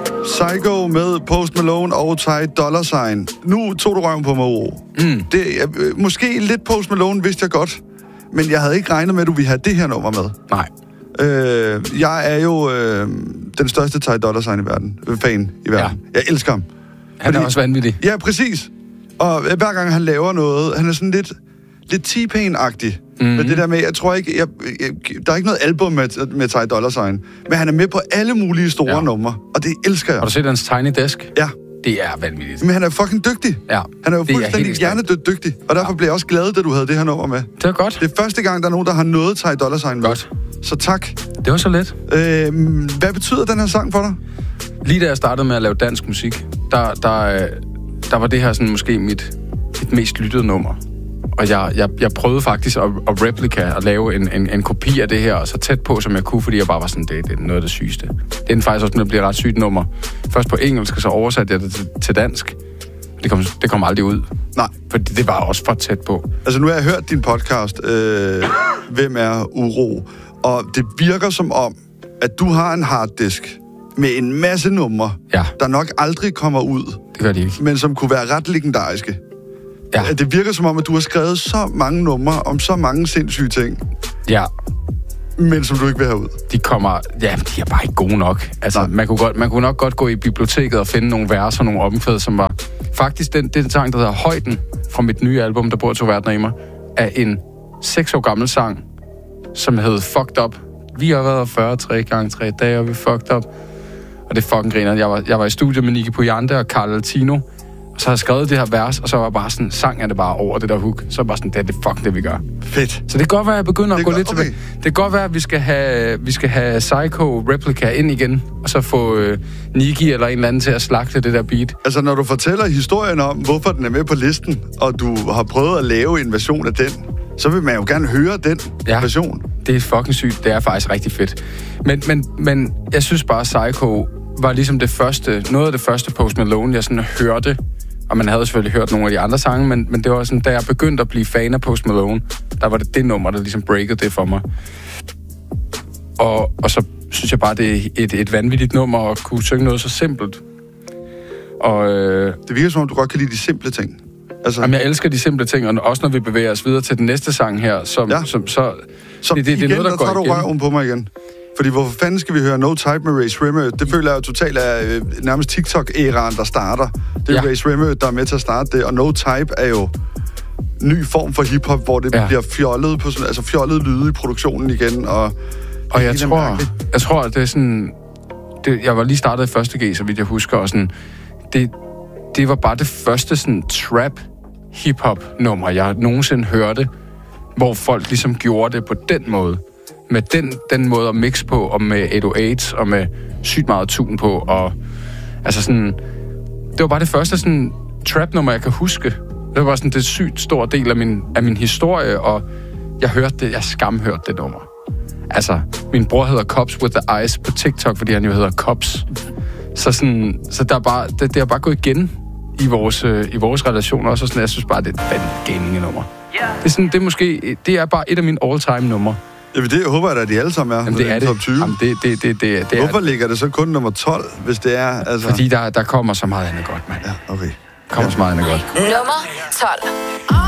Psycho med Post Malone og Ty Dolla $ign. Nu tog du røven på mig, Uro. Det er måske lidt Post Malone, vidste jeg godt. Men jeg havde ikke regnet med, at du ville have det her nummer med. Nej. Jeg er jo den største Ty Dolla $ign i verden. Fan i verden. Ja. Jeg elsker ham. Han er også vanvittig. Ja, præcis. Og hver gang han laver noget, han er sådan lidt T-Pain-agtig. Men det der med, jeg tror ikke, der er ikke noget album med Ty Dolla $ign. Men han er med på alle mulige store numre, og det elsker jeg. Har du set hans Tiny Desk? Ja. Det er vanvittigt. Men han er fucking dygtig. Ja. Han er jo fuldstændig hjernedødt dygtig. Og derfor blev jeg også glad, da du havde det her nummer med. Det er godt. Det er første gang, der er nogen, der har noget Ty Dolla $ign med. Godt. Så tak. Det var så let. Hvad betyder den her sang for dig? Lige da jeg startede med at lave dansk musik, der var det her sådan måske mit mest lyttede nummer. Og jeg prøvede faktisk at replika og lave en kopi af det her, så tæt på, som jeg kunne, fordi jeg bare var sådan, det er noget af det sygeste. Det er faktisk også, når det bliver et ret sygt nummer. Først på engelsk, og så oversatte jeg det til dansk. Det kom aldrig ud. Nej. Fordi det var også for tæt på. Altså, nu har jeg hørt din podcast, Hvem er Uro? Og det virker som om, at du har en harddisk med en masse numre, der nok aldrig kommer ud. Det gør de ikke. Men som kunne være ret legendariske. Ja. Det virker som om, at du har skrevet så mange numre om så mange sindssyge ting. Ja. Men som du ikke vil have ud. De er bare ikke gode nok. Altså, man kunne nok godt gå i biblioteket og finde nogle vers og nogle omkvæd, som var... Faktisk, den sang, der hedder Højden, fra mit nye album, Der bor 2 verdener i mig, er en 6 år gammel sang, som hed Fucked Up. Vi har været 43 gange 3 dage, og vi fucked up. Og det fucking griner. Jeg var i studiet med Nicky Pujante og Carl Altino, og så har jeg skrevet det her vers, og så var bare sådan, sang er det bare over det der hook. Så bare sådan, det er det fucking det, vi gør. Fedt. Så det kan godt være, at jeg begynder at gå lidt tilbage. Det kan godt være, at vi skal have Psycho Replica ind igen, og så få Nicky eller en eller anden til at slagte det der beat. Altså, når du fortæller historien om, hvorfor den er med på listen, og du har prøvet at lave en version af den, så vil man jo gerne høre den version. Det er fucking sygt. Det er faktisk rigtig fedt. Men jeg synes bare, Psycho var ligesom noget af det første Post Malone, jeg sådan hørte. Og man havde selvfølgelig hørt nogle af de andre sange, men det var sådan, da jeg begyndte at blive fan af Post Malone, der var det nummer, der ligesom breakede det for mig. Og så synes jeg bare, det er et vanvittigt nummer at kunne synge noget så simpelt. Og det virker som om, du godt kan lide de simple ting. Altså... Jamen, jeg elsker de simple ting, og også når vi bevæger os videre til den næste sang her, som det er noget, der går tager du røven på mig igen. Fordi hvorfor fanden skal vi høre No Type med Ray Shremmerd? Det føler jeg jo totalt af nærmest TikTok-æraen, der starter. Det er Ray Shremmerd, der er med til at starte det, og No Type er jo ny form for hiphop, hvor det bliver fjollet på sådan, altså fjollet lyde i produktionen igen, og jeg tror, at det er sådan... jeg var lige startet i første G, så vidt jeg husker, og sådan... Det var bare det første sådan trap hip-hop-nummer, jeg nogensinde hørte, hvor folk ligesom gjorde det på den måde. Med den måde at mixe på, og med 808's, og med sygt meget tune på, og altså sådan... Det var bare det første sådan trap-nummer, jeg kan huske. Det var sådan det sygt stor del af min historie, og jeg skamhørte det nummer. Altså, min bror hedder Cops with the Eyes på TikTok, fordi han jo hedder Cops. Så der er bare, det er bare gået igen i vores relationer, og så sådan, jeg synes bare, det er et gaming-nummer. Det er bare et af mine all-time numre. Jamen det håber jeg da, at de alle sammen er. Jamen, det er det. Top 20. Jamen, det hvorfor ligger det så kun nummer 12, hvis det er... Altså... Fordi der kommer så meget andet godt, mand. Ja, okay. Der kommer så meget andet godt. Nummer 12.